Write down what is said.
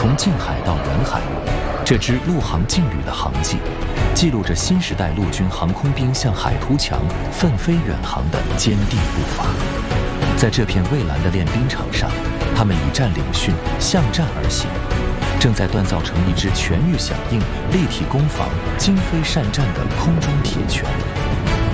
从近海到远海，这支陆航劲旅的航迹，记录着新时代陆军航空兵向海图强奋飞远航的坚定步伐。在这片蔚蓝的练兵场上，他们以战领训，向战而行，正在锻造成一支全域响应、立体攻防、惊飞善战的空中铁拳。